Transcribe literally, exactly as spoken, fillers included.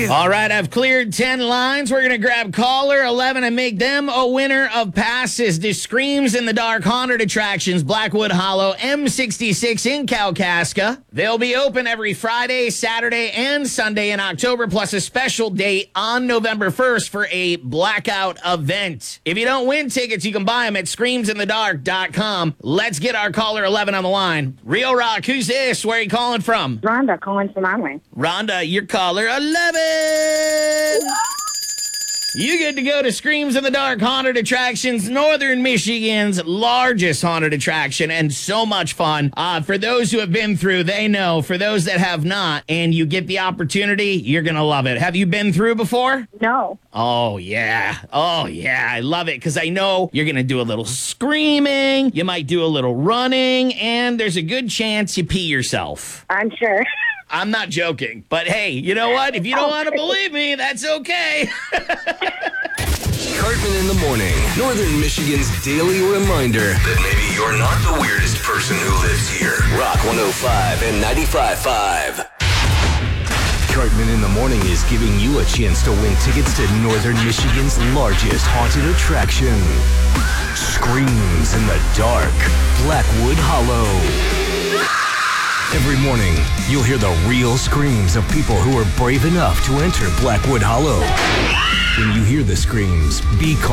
All right, I've cleared ten lines. We're going to grab caller eleven and make them a winner of passes to Screams in the Dark Haunted Attractions, Blackwood Hollow, M sixty-six in Kalkaska. They'll be open every Friday, Saturday, and Sunday in October, plus a special date on November first for a blackout event. If you don't win tickets, you can buy them at screams in the dark dot com. Let's get our caller eleven on the line. Real Rock, who's this? Where are you calling from? Rhonda calling from Island. Rhonda, your caller eleven. You get to go to Screams in the Dark Haunted Attractions, Northern Michigan's largest haunted attraction, and so much fun. Uh, for those who have been through, they know. For those that have not, and you get the opportunity, you're going to love it. Have you been through before? No. Oh, yeah. Oh, yeah. I love it because I know you're going to do a little screaming, you might do a little running, and there's a good chance you pee yourself. I'm sure. I'm not joking. But hey, you know what? If you don't want to believe me, that's okay. Cartman in the Morning, Northern Michigan's daily reminder that maybe you're not the weirdest person who lives here. Rock one oh five and ninety-five point five. Cartman in the Morning is giving you a chance to win tickets to Northern Michigan's largest haunted attraction. Screams in the Dark, Blackwood Hollow. Every morning, you'll hear the real screams of people who are brave enough to enter Blackwood Hollow. When you hear the screams, be calm.